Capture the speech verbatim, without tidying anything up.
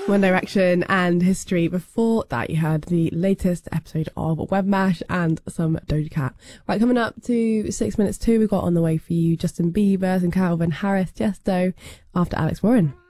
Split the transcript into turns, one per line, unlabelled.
One Direction and History. Before that, you heard the latest episode of Webmash and some Doja Cat. Right, coming up to six minutes two, we've got on the way for you Justin Bieber and Calvin Harris, Tiesto, after Alex Warren.